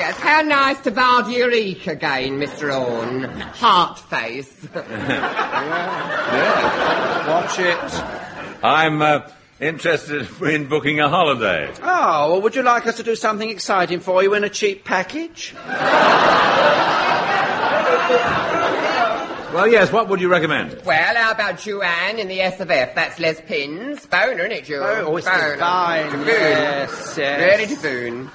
yes. How nice to barge Eureka again, Mr. Horn. Heart face. Yeah. Watch it. I'm interested in booking a holiday. Oh, well, would you like us to do something exciting for you in a cheap package? Well, yes, what would you recommend? Well, how about Joanne in the S of F? That's Les Pins. Boner, isn't it, Joe? Oh, it's Boner. fine. Taboon. Yes. Really taboon.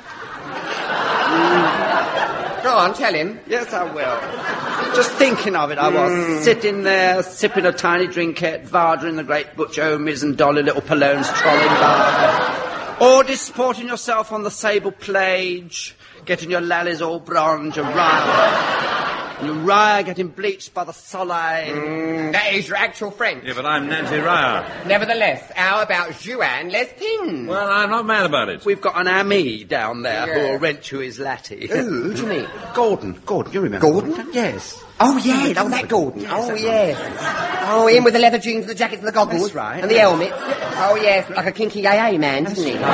Go on, tell him. Yes, I will. Just thinking of it, I was sitting there, sipping a tiny drinkette, vardering the great Butch Omies and Dolly Little Palones trolling by. Or disporting yourself on the sable plage, getting your lallies all bronze, and Uriah getting bleached by the soleil. That is your actual French. Yeah, but I'm Nancy Ryer. Nevertheless, how about Joanne Les Pins? Well, I'm not mad about it. We've got an ami down there who'll rent you his latte. Who do you mean? Gordon, you remember? Gordon? Yes. Oh, yeah, that Gordon. Yes. Oh, him with the leather jeans, the jackets and the goggles. That's right. And the helmet. Oh, yes, like a kinky AA man, doesn't he? Yeah,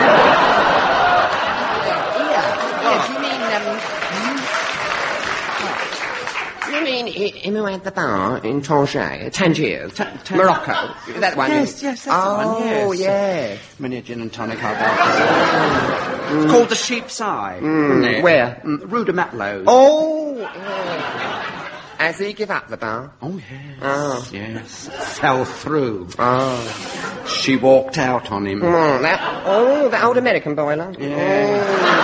you mean him who had the bar in Tangier, Morocco? Is that the one? Yes, that's the one, yes. Oh, yes. Many a gin and tonic I've had. It's called the Sheep's Eye, isn't it? Where? Rue de Matelot. Oh, yes. Has he give up the bar? Oh, yes. Oh. Yes. Fell through. Oh. She walked out on him. That old American boy, love. Yeah.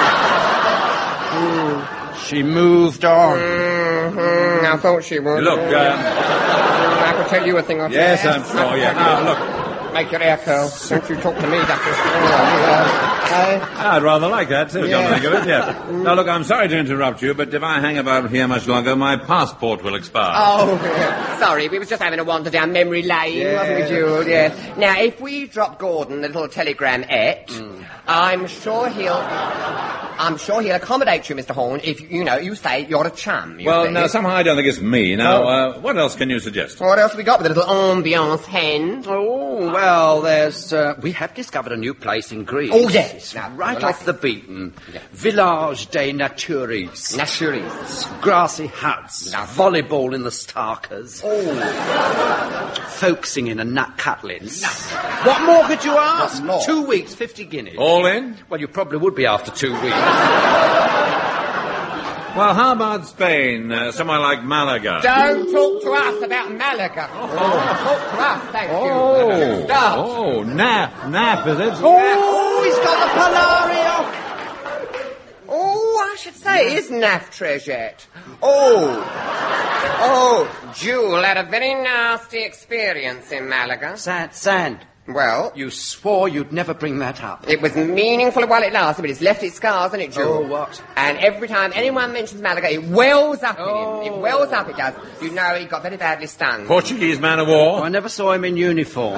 She moved on. I thought she would. Look, I could tell you a thing or two. yes, I'm sure, yeah. Now, look, Make your hair curl. Don't you talk to me, Doctor. I'd rather like that, too, come to think of it, yes. Now, look, I'm sorry to interrupt you, but if I hang about here much longer, my passport will expire. Oh, sorry, we was just having a wander down memory lane, wasn't we, Jules? Yes. Now, if we drop Gordon a little telegram-ette, I'm sure he'll accommodate you, Mr. Horn, if, you say you're a chum. Well, now, somehow I don't think it's me. Now, what else can you suggest? What else have we got with a little ambiance hen? Oh, well, there's... we have discovered a new place in Greece. Oh, yes. Now, right off the beaten. Yeah. Village des Naturistes. Naturistes. Grassy huts. Volleyball in the Starkers. Oh. Folk singing and nut cutlets. What more could you ask? What more? 2 weeks, 50 guineas. All in? Well, you probably would be after 2 weeks. Well, how about Spain? Somewhere like Malaga? Don't talk to us about Malaga. Talk to us, thank you. Stop. Oh, nap, is it? Oh, he's got the Polario. Oh, I should say, it is Naff Treasure. Oh, Jewel had a very nasty experience in Malaga. Sand. Well, You swore you'd never bring that up. it was meaningful while it lasted, but it's left its scars, hasn't it, Jewel? Oh, what? And every time anyone mentions Malaga, it wells up in him. It wells up, it does. You know, he got very badly stung. Portuguese man of war? Oh, I never saw him in uniform.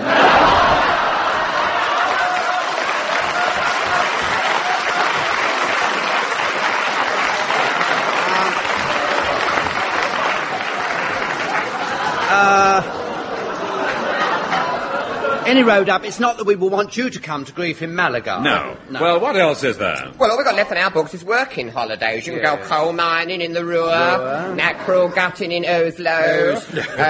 Any road up, it's not that we will want you to come to grief in Malaga. No. Well, what else is there? Well, all we've got left in our books is working holidays. You can go coal mining in the Ruhr, mackerel gutting in Oslo.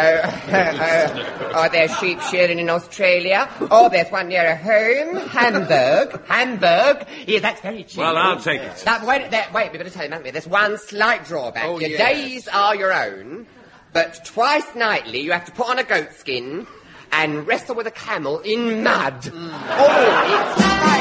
Or there's sheep shearing in Australia. Or there's one near home, Hamburg. Yeah, that's very cheap. Well, I'll take it. Wait, we better tell him, haven't we? There's one slight drawback. Oh, Your yes. days are your own, but twice nightly you have to put on a goat skin and wrestle with a camel in mud. Oh, it's